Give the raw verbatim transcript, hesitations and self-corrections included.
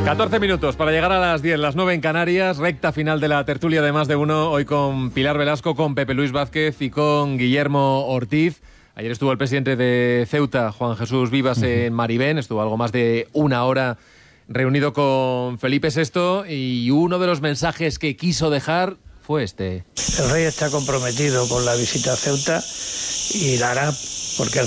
catorce minutos para llegar a las diez, las nueve en Canarias, recta final de la tertulia de Más de Uno, hoy con Pilar Velasco, con Pepe Luis Vázquez y con Guillermo Ortiz. Ayer estuvo el presidente de Ceuta, Juan Jesús Vivas, uh-huh. en Maribén, estuvo algo más de una hora reunido con Felipe sexto y uno de los mensajes que quiso dejar fue este. El rey está comprometido con la visita a Ceuta y la hará porque el